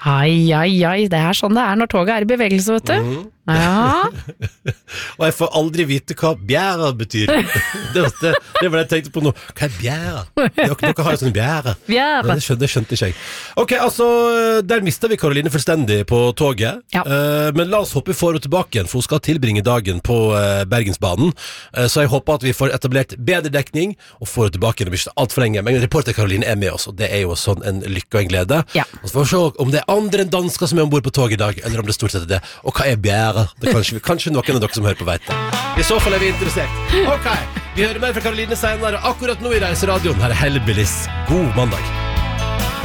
Ai, det sånn det når toget I bevegelse, vet du. Ja. Og jeg får aldri vite hva bjæra betyr. Det var det jeg tenkte på nå. Hva bjæra? Dere har jo sånn bjæra. Det skjønte ikke jeg. Ok, altså, der mistet vi Karoline fullstendig på toget. Ja. Men la oss håpe vi får henne tilbake igjen, for hun skal tilbringe dagen på Bergensbanen. Så jeg håper at vi får etablert bedre dekning, og får henne tilbake igjen om ikke alt for lenge. Men reporter Karoline med oss, og det jo sånn en lykke og en glede. Ja. Og så får vi se om det andre enn dansker som ombord på toget I dag, eller om det stort sett det. Og hva bjæra? Det kanskje noen av dere som hører på vet det. I så fall vi interessert. Ok, vi hører mer fra Karoline senere. Akkurat nå I Reiseradioen. Her Hellbillies. God mandag.